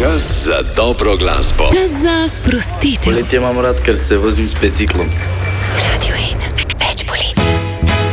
Čas za dobro glasbo. Čas za sprostitev. Poletje imam rad, ker se vozim s biciklom.